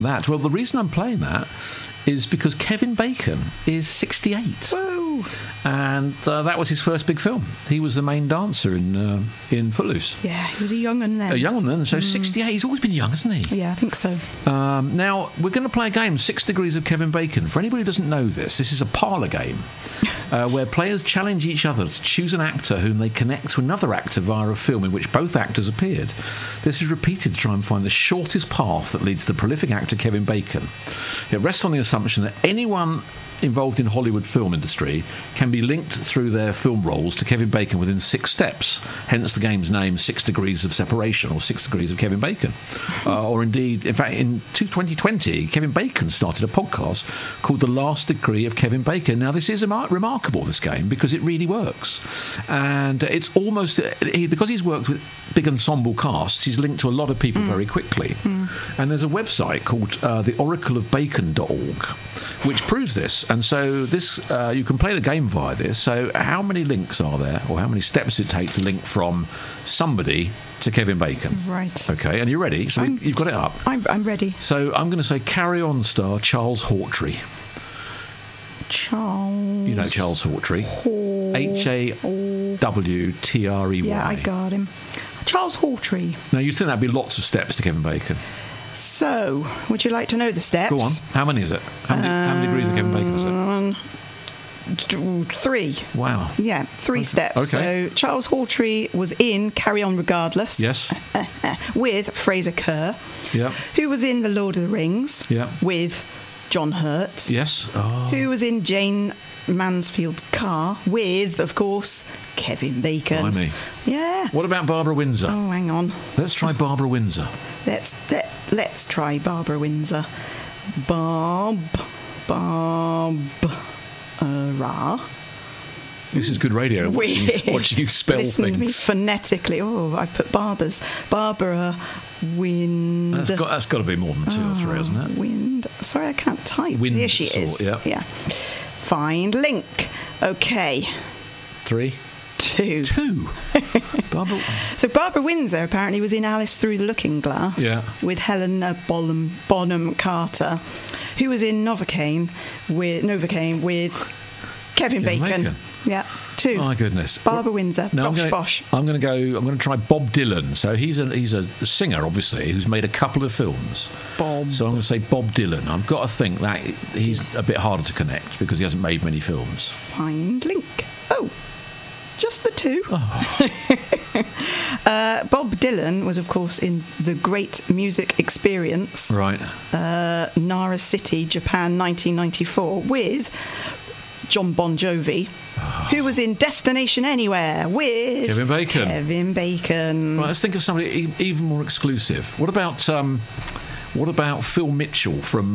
that. Well, the reason I'm playing that is because Kevin Bacon is 68. Whoa. And that was his first big film. He was the main dancer in Footloose. Yeah, he was a young un then. A young one then, so 68. He's always been young, hasn't he? Yeah, I think so. Now, we're going to play a game, 6 Degrees of Kevin Bacon. For anybody who doesn't know this is a parlour game where players challenge each other to choose an actor whom they connect to another actor via a film in which both actors appeared. This is repeated to try and find the shortest path that leads to the prolific actor Kevin Bacon. It rests on the assumption that anyone involved in Hollywood film industry can be linked through their film roles to Kevin Bacon within 6 steps, hence the game's name 6 Degrees of Separation, or 6 Degrees of Kevin Bacon. Or indeed, in fact, in 2020, Kevin Bacon started a podcast called The Last Degree of Kevin Bacon. Now, this is remarkable, this game, because it really works. And it's almost, because he's worked with big ensemble casts, he's linked to a lot of people very quickly. And there's a website called theoracleofbacon.org, which proves this. And so this, you can play the game via this. So how many links are there, or how many steps does it take to link from somebody to Kevin Bacon? Right. Okay, and you ready? So you've got it up. I'm ready. So I'm going to say Carry On star Charles Hawtrey. Charles. You know Charles Hawtrey. Hawtrey. Yeah, I got him. Charles Hawtrey. Now, you'd think that'd be lots of steps to Kevin Bacon. So, would you like to know the steps? Go on. How many is it? How many degrees of Kevin Bacon is it? 3. Wow. Yeah, 3 steps. Okay. So Charles Hawtrey was in Carry On Regardless. Yes. With Fraser Kerr. Yeah. Who was in The Lord of the Rings. Yeah. With John Hurt. Yes. Oh. Who was in Jane Mansfield's Car with, of course, Kevin Bacon. Blimey. Yeah. What about Barbara Windsor? Oh, hang on. Let's try Barbara Windsor. Let's try Barbara Windsor. Ra. This is good radio. Watching you spell Listen things. to me phonetically. Oh, I've put Barbara Wind. That's got to be more than 2 or 3, hasn't it? Wind. Sorry, I can't type. There she is. Yeah. Find link. Okay. 3. 2. Barbara. So Barbara Windsor apparently was in Alice Through the Looking Glass with Helena Bonham Carter, who was in Novocaine with Kevin Bacon. Yeah, 2. My goodness. Barbara Windsor. No, Bosh. I'm going to try Bob Dylan. So he's a singer, obviously, who's made a couple of films. So I'm going to say Bob Dylan. I've got to think that he's a bit harder to connect because he hasn't made many films. Find link. Oh. Just the 2. Oh. Bob Dylan was, of course, in The Great Music Experience. Right. Nara City, Japan, 1994, with John Bon Jovi, who was in Destination Anywhere with Kevin Bacon. Right, let's think of somebody even more exclusive. What about Phil Mitchell from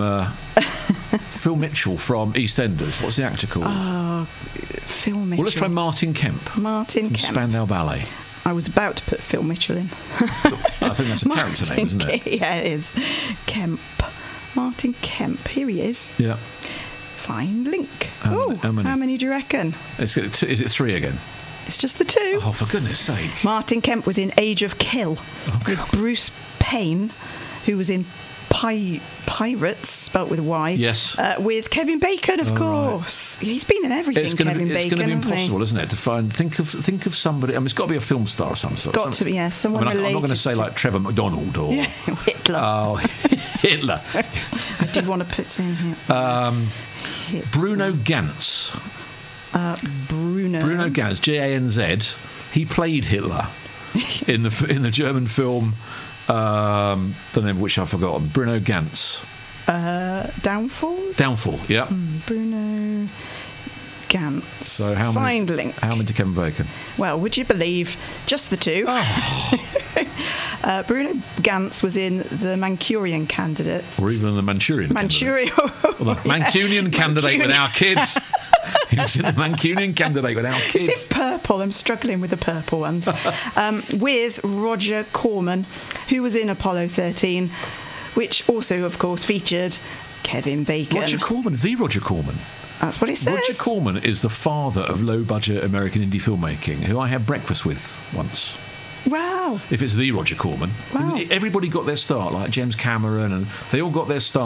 EastEnders? What's the actor called? Phil Mitchell. Well, let's try Martin Kemp. From Spandau Ballet. I was about to put Phil Mitchell in. I think that's a character name, isn't it? Yeah, it is. Kemp. Martin Kemp. Here he is. Yeah. Find link. How many do you reckon? Is it 3 again? It's just the 2. Oh, for goodness sake. Martin Kemp was in Age of Kill with Bruce Payne, who was in Pirates, spelt with a Y. Yes. With Kevin Bacon, of course. Right. He's been in everything, Kevin Bacon. It's going to be impossible, isn't it, to find... Think of somebody... I mean, it's got to be a film star of some sort. It's got to be, yeah, someone related. I'm not going to say, like, Trevor McDonald or... Yeah, Hitler. Oh, Hitler. I did want to put in here. Bruno Ganz. Bruno Ganz, Ganz. He played Hitler in the German film... the name of which I've forgotten. Bruno Ganz. Downfall, yeah. Bruno Ganz. So how many to Kevin Bacon? Well, would you believe just the 2? Oh. Bruno Ganz was in The Manchurian Candidate. Or even The Mancunian Candidate. Well, the Mancunian Candidate with our kids. He was in The Mancunian Candidate with our kids. It's in purple. I'm struggling with the purple ones. With Roger Corman, who was in Apollo 13, which also, of course, featured Kevin Bacon. Roger Corman, the Roger Corman. That's what it says. Roger Corman is the father of low-budget American indie filmmaking, who I had breakfast with once. Wow. If it's the Roger Corman. Wow. Everybody got their start, like James Cameron, and they all got their start